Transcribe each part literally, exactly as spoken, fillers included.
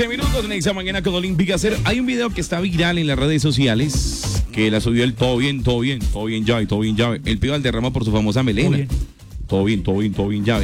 Minutos en esta mañana con Olímpica Cero. Hay un video que está viral en las redes sociales que la subió el todo bien, todo bien, todo bien llave, todo bien llave. El pibe Valderrama por su famosa melena. Bien. Todo bien, todo bien, todo bien llave.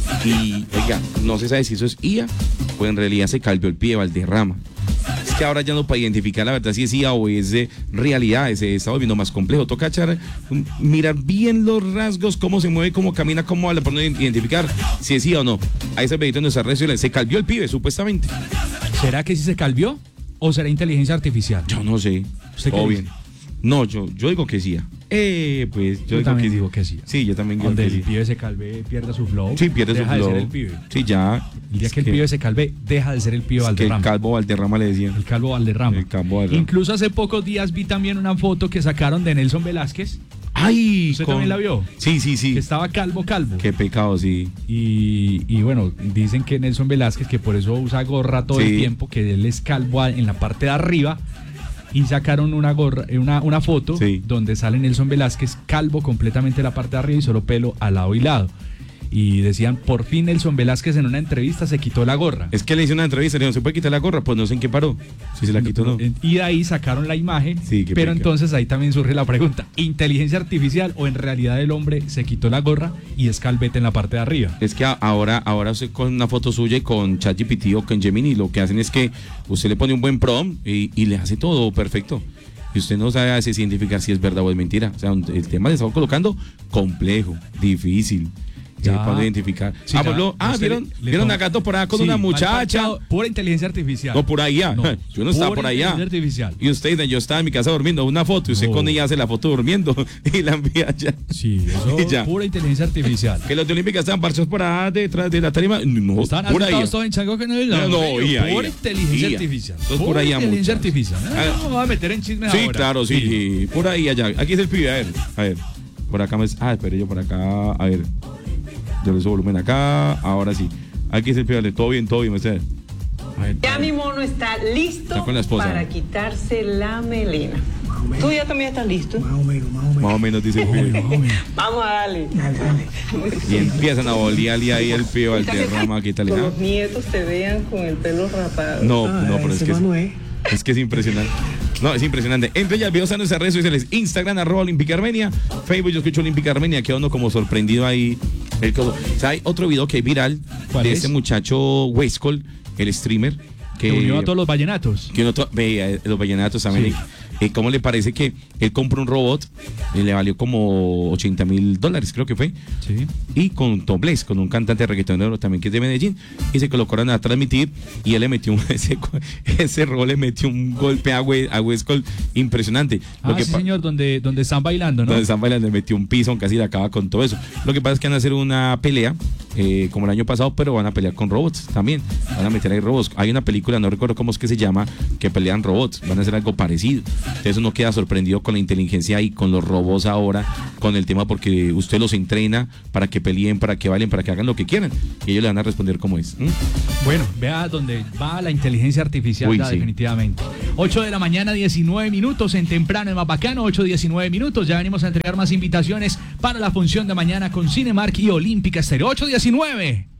Y oiga, no se sabe si eso es I A o en realidad se calvió el pie de Valderrama. Es que ahora ya no para identificar la verdad si es I A o es de realidad, se está volviendo más complejo. Toca echar, mirar bien los rasgos, cómo se mueve, cómo camina, cómo habla, para no identificar si es I A o no. Ahí se ve en nuestras redes sociales, se calvió el pibe, supuestamente. ¿Será que sí se calvió o será inteligencia artificial? Yo no sé. Todo bien. No, yo, yo digo que sí. Eh, pues yo, yo digo también que digo que sí. Sí, yo también digo Donde que el sí. pibe se calve, pierde su flow. Sí, pierde deja su flow. De ser el pibe. Sí, ya. El día que, que el pibe se calve, deja de ser el pibe Valderrama. Que el calvo Valderrama le decían. El calvo Valderrama. El calvo Valderrama. Incluso hace pocos días vi también una foto que sacaron de Nelson Velázquez. ¡Ay! ¿Usted con... también la vio? Sí, sí, sí. Que estaba calvo, calvo. Qué pecado, sí. Y, y bueno, dicen que Nelson Velázquez, que por eso usa gorra todo sí. el tiempo, que él es calvo en la parte de arriba. Y sacaron una gorra, una, una foto sí. donde sale Nelson Velázquez calvo completamente la parte de arriba y solo pelo al lado y lado. Y decían, por fin Nelson Velázquez en una entrevista se quitó la gorra. Es que le hizo una entrevista, le dijeron, ¿se puede quitar la gorra? Pues no sé en qué paró, si se la quitó o no. Y de ahí sacaron la imagen, sí, pero peca. Entonces ahí también surge la pregunta, ¿inteligencia artificial o en realidad el hombre se quitó la gorra y es calvete en la parte de arriba? Es que ahora, ahora usted con una foto suya y con ChatGPT o con Gemini lo que hacen es que usted le pone un buen prompt y, y le hace todo perfecto. Y usted no sabe si identificar si es verdad o es mentira. O sea, el tema le estaba colocando complejo, difícil. Ya, para identificar. Sí, ah, lo, ah ¿vieron, le, ¿vieron le a Gato por allá con sí, una muchacha? Pura inteligencia artificial. No, por allá. No, yo no estaba por allá. Artificial. Y usted, yo estaba en mi casa durmiendo, una foto, y usted no. con ella hace la foto durmiendo y la envía allá. Sí, eso es pura inteligencia artificial. Que los de Olímpica estaban parchados por allá detrás de la tarima. No, están por ahí. Todos en Chango que no es la. No, no, ia, pura ia, inteligencia ia. artificial. Pura por allá, inteligencia artificial. No, no, no, a meter en chisme sí, ahora. Sí, claro, sí, sí. Por ahí allá. Aquí es el pibe, a ver, a ver. Por acá me. Ah, espere yo por acá. A ver. Yo le subo volumen acá, ahora sí. Aquí es el pibe, todo bien, todo bien, me sé. Ya mi mono está listo está con la esposa, para quitarse la melena. ¿Tú ya también estás listo? Más o menos, más o menos. Más o menos, dice el pibe. Vamos a darle. Dale, dale. Y empiezan a bolearle ahí el pibe Valderrama, quítale. Que los nietos te vean con el pelo rapado. No, ah, no, pero es que es, no es. es que es impresionante. No, es impresionante. Entre ya el video está en nuestras redes sociales. Instagram, arroba Olímpica Armenia. Facebook, yo escucho Olímpica Armenia. Queda uno como sorprendido ahí. El coso. O sea, hay otro video que es viral de es? este muchacho Weiscol, el streamer. Que, que unió a todos los vallenatos. Que uno to- veía los vallenatos también. Sí. Eh, ¿Cómo le parece que él compró un robot y le valió como ochenta mil dólares, creo que fue? Sí. Y con Tom Blaze, con un cantante reggaetonero también que es de Medellín, y se colocaron a transmitir y él le metió un, ese, ese robot le metió un golpe a, We, a Westcol impresionante. Ah, Lo que sí, pa- señor, donde, donde están bailando, ¿no? Donde están bailando, le metió un piso, casi le acaba con todo eso. Lo que pasa es que van a hacer una pelea, eh, como el año pasado, pero van a pelear con robots también. Van a meter ahí robots. Hay una película, no recuerdo cómo es que se llama, que pelean robots. Van a hacer algo parecido. Entonces uno queda sorprendido con la inteligencia y con los robots ahora, con el tema, porque usted los entrena para que peleen, para que bailen, para que hagan lo que quieran. Y ellos le van a responder cómo es. ¿Mm? Bueno, vea dónde va la inteligencia artificial. Uy, ya, sí. Definitivamente. ocho de la mañana, diecinueve minutos en temprano en Más Bacano, ocho diecinueve minutos. Ya venimos a entregar más invitaciones para la función de mañana con Cinemark y Olímpica Estéreo. ocho diecinueve.